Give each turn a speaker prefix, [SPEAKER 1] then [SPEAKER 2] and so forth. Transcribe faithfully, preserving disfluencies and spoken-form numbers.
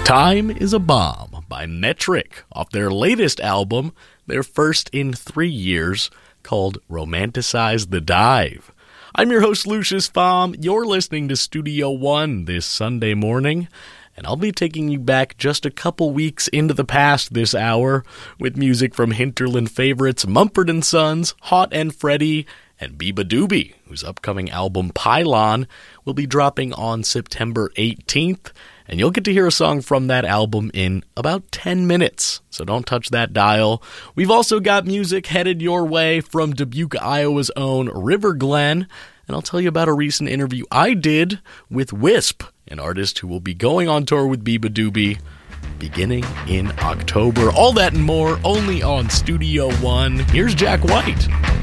[SPEAKER 1] Time is a Bomb by Metric off their latest album, their first in three years, called Romanticize the Dive. I'm your host, Lucius Baum. You're listening to Studio One this Sunday morning, and I'll be taking you back just a couple weeks into the past this hour with music from hinterland favorites Mumford and Sons, Hot and Freddie, and beabadoobee, whose upcoming album Pylon will be dropping on September eighteenth, and you'll get to hear a song from that album in about ten minutes, so don't touch that dial. We've also got music headed your way from Dubuque, Iowa's own River Glen, and I'll tell you about a recent interview I did with Wisp, an artist who will be going on tour with beabadoobee beginning in October. All that and more only on Studio One. Here's Jack White.